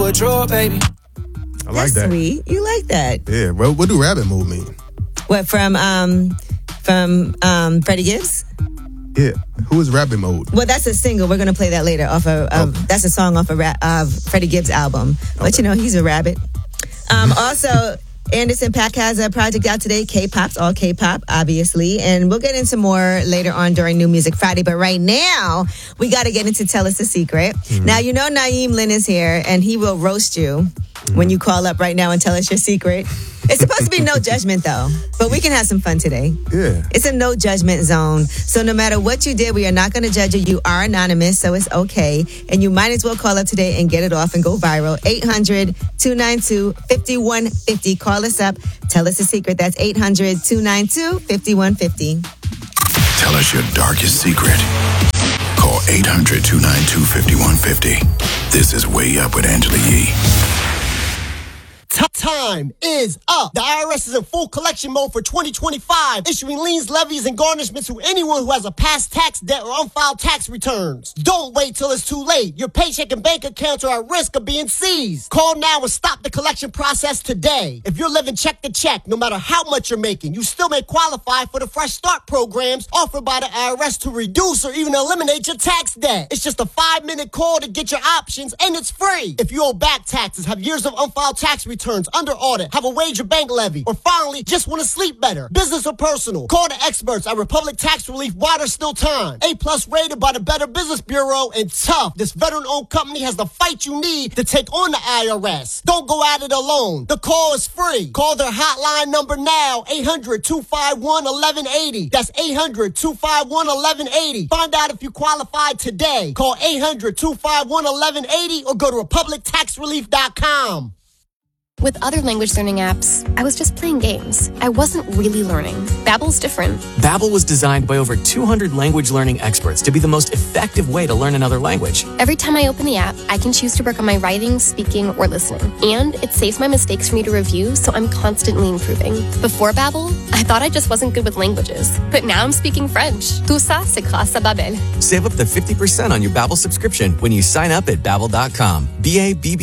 withdraw, baby. I like that. Sweet. You like that? Yeah. Well, what do rabbit move mean? What from Freddie Gibbs? Yeah. Who is Rabbit Mode? Well, that's a single. We're gonna play that later. That's a song off of Freddie Gibbs' album. But you know, he's a rabbit. Also, Anderson .Paak has a project out today. K-pop's all K-pop, obviously, and we'll get into more later on during New Music Friday. But right now, we got to get into Tell Us a Secret. Now, you know Naeem Lynn is here, and he will roast you when you call up right now and tell us your secret. It's supposed to be no judgment, though, but we can have some fun today. Yeah. It's a no judgment zone. So no matter what you did, we are not going to judge you. You are anonymous, so it's okay. And you might as well call up today and get it off and go viral. 800-292-5150. Call us up. Tell us a secret. That's 800-292-5150. Tell us your darkest secret. Call 800-292-5150. This is Way Up with Angela Yee. Time is up. The IRS is in full collection mode for 2025, issuing liens, levies, and garnishments to anyone who has a past tax debt or unfiled tax returns. Don't wait till it's too late. Your paycheck and bank accounts are at risk of being seized. Call now and stop the collection process today. If you're living check to check, no matter how much you're making, you still may qualify for the Fresh Start programs offered by the IRS to reduce or even eliminate your tax debt. It's just a 5-minute call to get your options, and it's free. If you owe back taxes, have years of unfiled tax returns, under audit, have a wage or bank levy, or finally just want to sleep better, business or personal, call the experts at Republic Tax Relief while there's still time. A+ rated by the Better Business Bureau, and tough. This veteran-owned company has the fight you need to take on the IRS. Don't go at it alone. The call is free. Call their hotline number now, 800-251-1180. That's 800-251-1180. Find out if you qualify today. Call 800-251-1180 or go to republictaxrelief.com. With other language learning apps, I was just playing games. I wasn't really learning. Babbel's different. Babbel was designed by over 200 language learning experts to be the most effective way to learn another language. Every time I open the app, I can choose to work on my writing, speaking, or listening. And it saves my mistakes for me to review, so I'm constantly improving. Before Babbel, I thought I just wasn't good with languages. But now I'm speaking French. Tout ça, c'est grâce à Babbel. Save up to 50% on your Babbel subscription when you sign up at Babbel.com. BABB